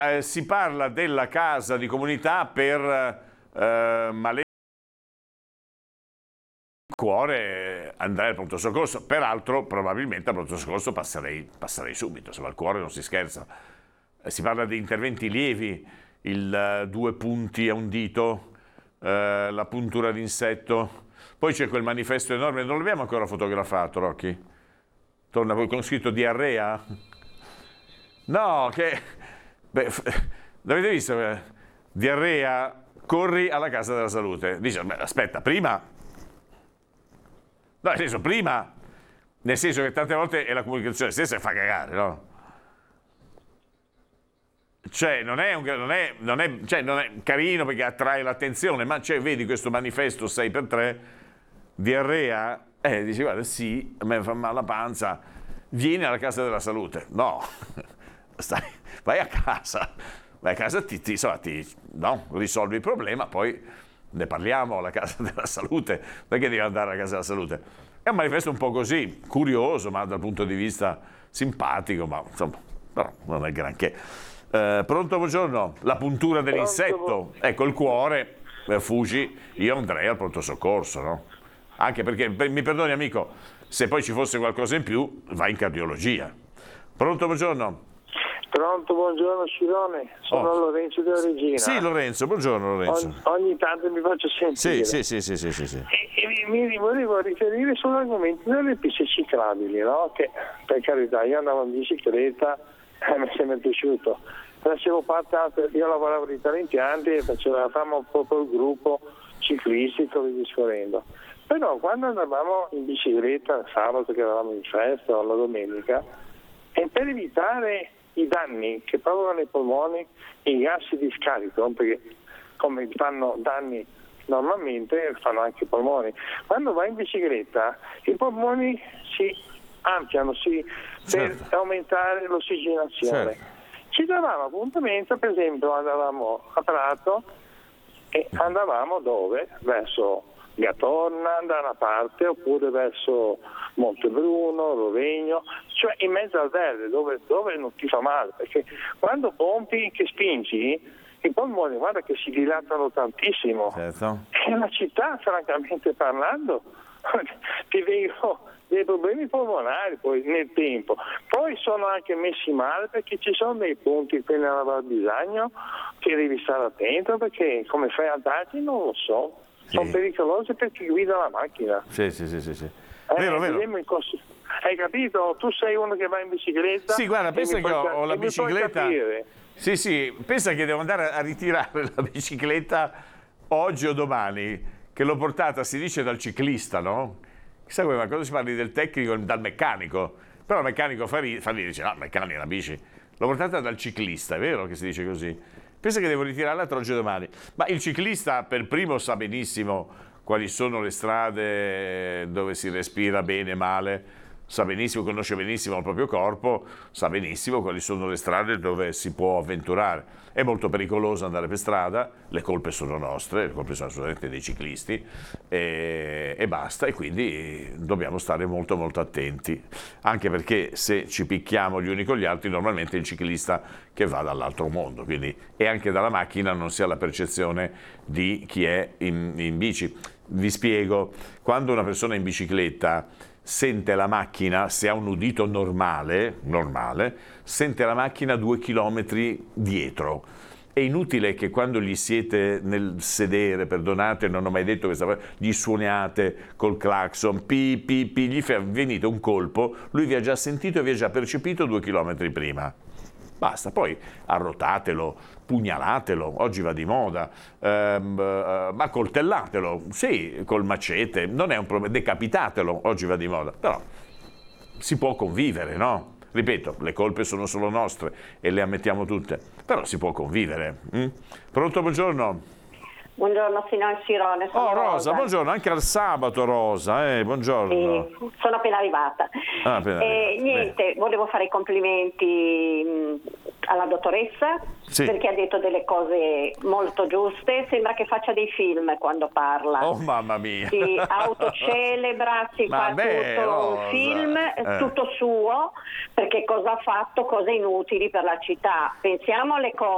si parla della casa di comunità per malati. Cuore andrei al pronto soccorso, peraltro probabilmente al pronto soccorso passerei subito, insomma al cuore non si scherza. Si parla di interventi lievi, il 2 punti a un dito, la puntura d'insetto, poi c'è quel manifesto enorme, non l'abbiamo ancora fotografato, Rocchi? Torna poi con scritto diarrea? No, che... Beh, l'avete visto? Diarrea, corri alla casa della salute. Dice, beh, aspetta, prima... No, nel senso che tante volte è la comunicazione stessa che fa cagare, no? Cioè, non è carino perché attrae l'attenzione, ma vedi questo manifesto 6x3, diarrea, dici, guarda, sì, a me fa male la panza, vieni alla casa della salute. No, vai a casa, no, risolvi il problema, poi ne parliamo alla casa della salute, perché devi andare alla casa della salute? È un manifesto un po' così, curioso, ma dal punto di vista simpatico, ma insomma, però non è granché. Pronto, buongiorno, la puntura dell'insetto, ecco il cuore, Fugi, io andrei al pronto soccorso, no? Anche perché, mi perdoni amico, se poi ci fosse qualcosa in più, vai in cardiologia. Pronto, buongiorno. Pronto, buongiorno Cirone, sono Lorenzo della Regina. Sì, Lorenzo, buongiorno Lorenzo. Ogni tanto mi faccio sentire. Sì. E mi volevo riferire sull'argomento delle piste ciclabili, no? Che per carità, io andavo in bicicletta, mi è sempre piaciuto. Facevo parte, io lavoravo di talentianti e facevamo proprio il gruppo ciclistico e discorrendo. Però quando andavamo in bicicletta il sabato che eravamo in festa o la domenica, e per evitare i danni che provocano i polmoni, i gas di scarico, perché come fanno danni normalmente fanno anche i polmoni. Quando vai in bicicletta i polmoni si ampliano per aumentare l'ossigenazione. Certo. Ci davamo appuntamento, per esempio andavamo a Prato e andavamo dove? Verso Gatorna da una parte oppure verso Montebruno, Rovegno, cioè in mezzo al verde dove non ti fa male, perché quando pompi che spingi i polmoni guarda che si dilatano tantissimo. Certo. E la città, francamente parlando, ti vengono dei problemi polmonari poi nel tempo. Poi sono anche messi male perché ci sono dei punti qui nella Val Bisagno che devi stare attento, perché come fai a darti non lo so. Sono pericolose per chi guida la macchina. Sì. Vero. Hai capito? Tu sei uno che va in bicicletta. Sì, guarda, pensa che ho la bicicletta. Sì, pensa che devo andare a ritirare la bicicletta oggi o domani, che l'ho portata, si dice, dal ciclista, no? Chissà come, ma quando si parli del tecnico, dal meccanico. Però il meccanico fa ridere, dice, no, meccanico è la bici. L'ho portata dal ciclista, è vero che si dice così? Pensa che devo ritirarla tra oggi e domani. Ma il ciclista per primo sa benissimo quali sono le strade dove si respira bene, male, sa benissimo, conosce benissimo il proprio corpo, sa benissimo quali sono le strade dove si può avventurare. È molto pericoloso andare per strada, le colpe sono nostre, le colpe sono assolutamente dei ciclisti e basta, e quindi dobbiamo stare molto molto attenti, anche perché se ci picchiamo gli uni con gli altri normalmente è il ciclista che va dall'altro mondo, quindi, e anche dalla macchina non si ha la percezione di chi è in bici. Vi spiego, quando una persona è in bicicletta sente la macchina, se ha un udito normale, sente la macchina 2 chilometri dietro. È inutile che quando gli siete nel sedere, perdonate, non ho mai detto questa cosa, gli suoniate col clacson, gli venite un colpo, lui vi ha già sentito e vi ha già percepito 2 chilometri prima. Basta, poi arrotatelo, pugnalatelo, oggi va di moda, ma coltellatelo, sì, col macete, non è un problema, decapitatelo, oggi va di moda, però si può convivere, no? Ripeto, le colpe sono solo nostre e le ammettiamo tutte, però si può convivere. Pronto, buongiorno? Buongiorno signor Cirone, sono Rosa, buongiorno, anche al sabato Rosa, buongiorno. Sì, sono appena arrivata. Niente, volevo fare i complimenti alla dottoressa, sì, perché ha detto delle cose molto giuste, sembra che faccia dei film quando parla. Oh mamma mia! Si autocelebra, si fa tutto un film, tutto suo, perché cosa ha fatto, cose inutili per la città. Pensiamo alle cose